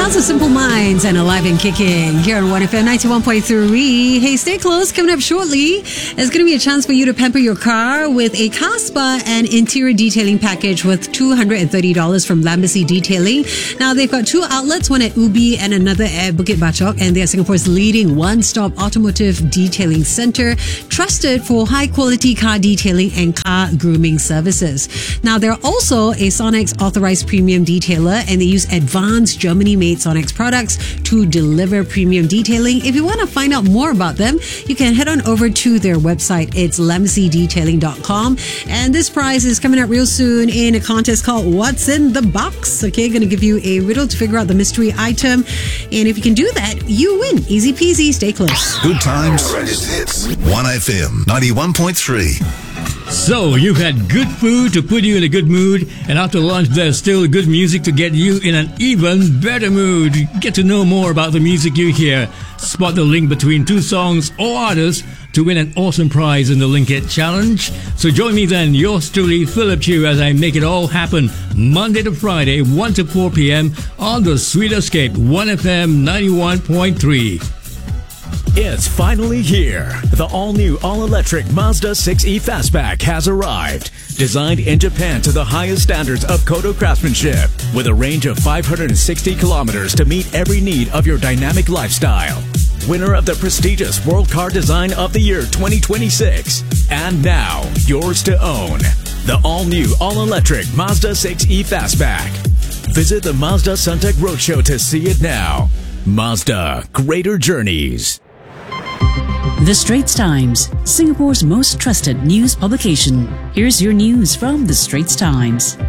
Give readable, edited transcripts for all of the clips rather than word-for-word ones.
Sounds of Simple Minds and Alive and Kicking here on 1FM 91.3. Hey, stay close. Coming up shortly, there's going to be a chance for you to pamper your car with a car spa and interior detailing package with $230 from Lambacy Detailing. Now, they've got two outlets, one at Ubi and another at Bukit Bachok, and they're Singapore's leading one-stop automotive detailing center, trusted for high-quality car detailing and car grooming services. Now, they're also a Sonex authorized premium detailer, and they use advanced Germany-made Sonex products to deliver premium detailing. If you want to find out more about them, you can head on over to their website. It's lamacydetailing.com. And this prize is coming up real soon in a contest called What's in the Box? Okay, going to give you a riddle to figure out the mystery item. And if you can do that, you win. Easy peasy. Stay close. Good times. Hits. 1FM 91.3. So, you've had good food to put you in a good mood, and after lunch there's still good music to get you in an even better mood. Get to know more about the music you hear. Spot the link between two songs or artists to win an awesome prize in the Link It Challenge. So join me then, yours truly, Philip Chew, as I make it all happen Monday to Friday, 1 to 4 p.m. on the Sweet Escape, 1FM 91.3. It's finally here. The all-new, all-electric Mazda 6e Fastback has arrived. Designed in Japan to the highest standards of Kodo craftsmanship, with a range of 560 kilometers to meet every need of your dynamic lifestyle. Winner of the prestigious World Car Design of the Year 2026. And now, yours to own. The all-new, all-electric Mazda 6e Fastback. Visit the Mazda Suntec Roadshow to see it now. Mazda, greater journeys. The Straits Times, Singapore's most trusted news publication. Here's your news from The Straits Times.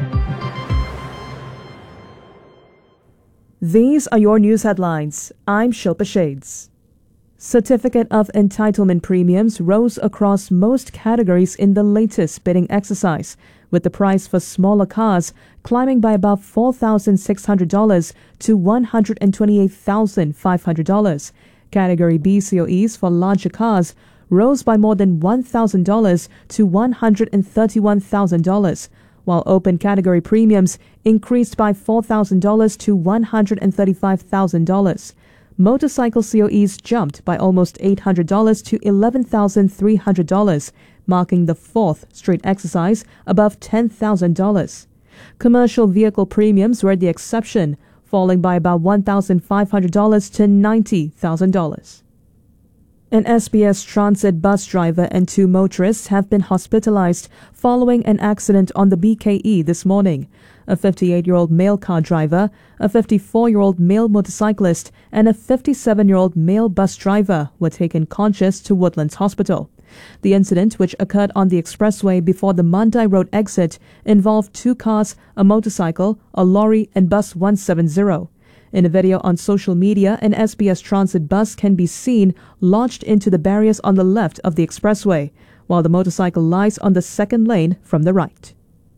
These are your news headlines. I'm Shilpa Shades. Certificate of Entitlement premiums rose across most categories in the latest bidding exercise, with the price for smaller cars climbing by about $4,600 to $128,500. Category B COEs for larger cars rose by more than $1,000 to $131,000, while open category premiums increased by $4,000 to $135,000. Motorcycle COEs jumped by almost $800 to $11,300, marking the fourth straight exercise above $10,000. Commercial vehicle premiums were the exception, falling by about $1,500 to $90,000. An SBS Transit bus driver and two motorists have been hospitalized following an accident on the BKE this morning. A 58-year-old male car driver, a 54-year-old male motorcyclist, and a 57-year-old male bus driver were taken conscious to Woodlands Hospital. The incident, which occurred on the expressway before the Mandai Road exit, involved two cars, a motorcycle, a lorry, and bus 170. In a video on social media, an SBS Transit bus can be seen lodged into the barriers on the left of the expressway, while the motorcycle lies on the second lane from the right.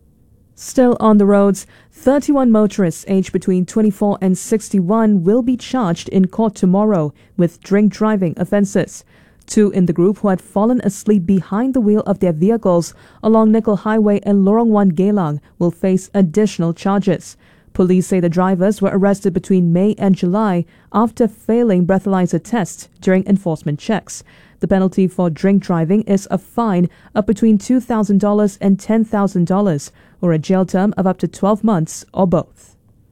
Still on the roads, 31 motorists aged between 24 and 61 will be charged in court tomorrow with drink driving offences. Two in the group who had fallen asleep behind the wheel of their vehicles along Nickel Highway and Lorong 1 Geylang will face additional charges. Police say the drivers were arrested between May and July after failing breathalyzer tests during enforcement checks. The penalty for drink driving is a fine of between $2,000 and $10,000, or a jail term of up to 12 months or both.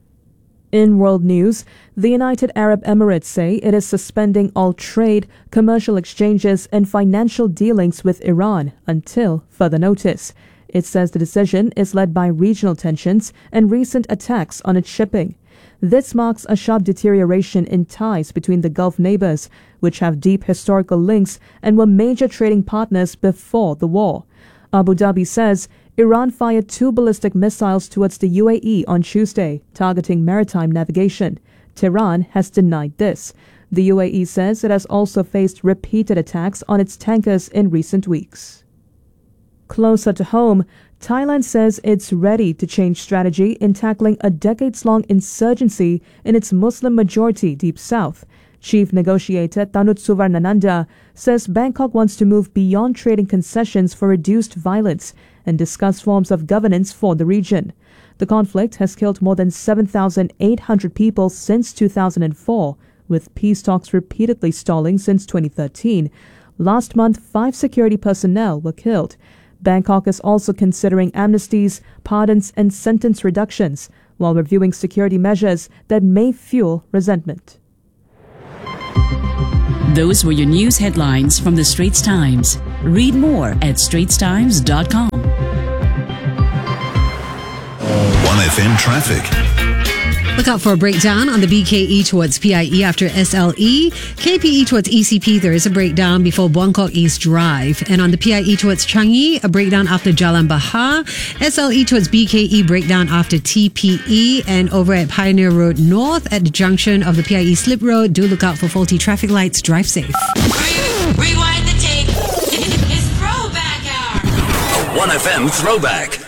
In world news, the United Arab Emirates say it is suspending all trade, commercial exchanges and financial dealings with Iran until further notice. It says the decision is led by regional tensions and recent attacks on its shipping. This marks a sharp deterioration in ties between the Gulf neighbors, which have deep historical links and were major trading partners before the war. Abu Dhabi says Iran fired two ballistic missiles towards the UAE on Tuesday, targeting maritime navigation. Tehran has denied this. The UAE says it has also faced repeated attacks on its tankers in recent weeks. Closer to home, Thailand says it's ready to change strategy in tackling a decades-long insurgency in its Muslim-majority Deep South. Chief negotiator Tanut Suvarnananda says Bangkok wants to move beyond trading concessions for reduced violence and discuss forms of governance for the region. The conflict has killed more than 7,800 people since 2004, with peace talks repeatedly stalling since 2013. Last month, 5 security personnel were killed. Bangkok is also considering amnesties, pardons and sentence reductions, while reviewing security measures that may fuel resentment. Those were your news headlines from the Straits Times. Read more at straitstimes.com. 1FM traffic. Look out for a breakdown on the BKE towards PIE after SLE. KPE towards ECP, there is a breakdown before Buangkok East Drive. And on the PIE towards Changi, a breakdown after Jalan Bahar. SLE towards BKE, breakdown after TPE. And over at Pioneer Road North at the junction of the PIE Slip Road, do look out for faulty traffic lights. Drive safe. Rewind the tape. It's throwback hour. A 1FM throwback.